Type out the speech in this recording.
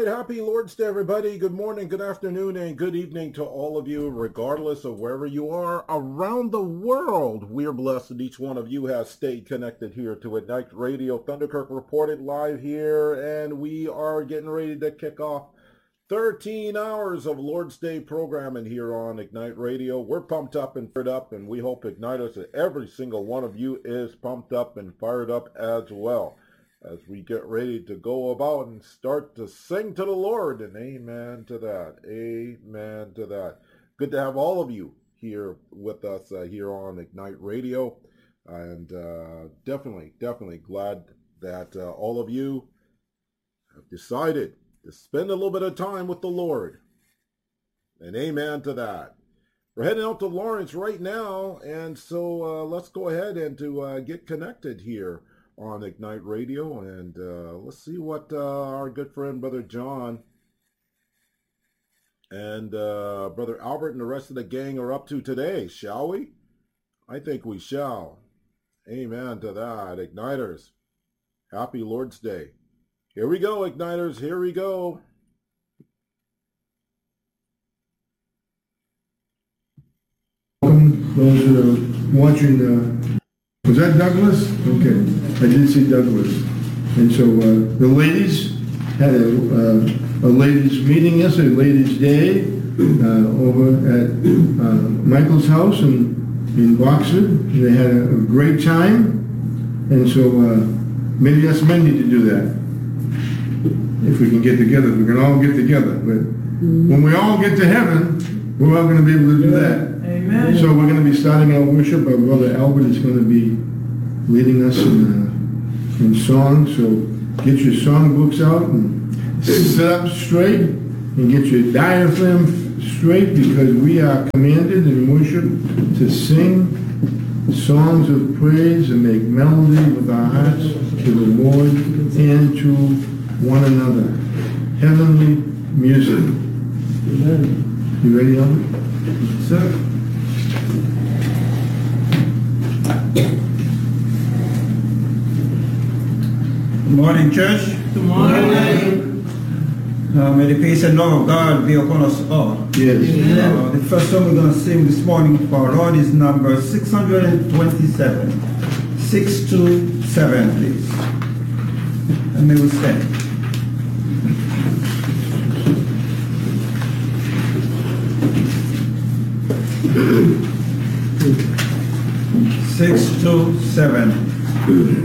right, happy Lord's Day, everybody. Good morning, good afternoon, and good evening to all of you, regardless of wherever you are around the world. We are blessed that each one of you has stayed connected here to Ignite Radio. Thunderkirk reported live here, and we are getting ready to kick off 13 hours of Lord's Day programming here on Ignite Radio. We're pumped up and fired up, and we hope Igniters, that every single one of you is pumped up and fired up as well, as we get ready to go about and start to sing to the Lord. And amen to that. Amen to that. Good to have all of you here with us here on Ignite Radio. And definitely glad that all of you have decided to spend a little bit of time with the Lord. And amen to that. We're heading out to Lawrence right now. And so let's go ahead and to get connected here on Ignite Radio, and let's see what our good friend Brother John and Brother Albert and the rest of the gang are up to today, shall we? I think we shall. Amen to that. Igniters, happy Lord's Day. Here we go, Igniters, here we go. Welcome those that are watching. Was that Douglas? Okay, I did see Douglas. And so the ladies had a ladies meeting yesterday, ladies day, over at Michael's house in Boxford. They had a great time. And so maybe us men need to do that. If we can get together, if we can all get together. But when we all get to heaven, we're all going to be able to do that. Amen. So we're going to be starting our worship. Our brother Albert is going to be leading us in song. So get your songbooks out and sit up straight and get your diaphragm straight, because we are commanded in worship to sing songs of praise and make melody with our hearts to the Lord and to one another. Heavenly music. Amen. You ready, Albert? Sir. Good morning, church. Good morning. May the peace and love of God be upon us all. Yes. The first song we're going to sing this morning for our Lord is number 627. 627, please. And may we stand. Six, two, seven.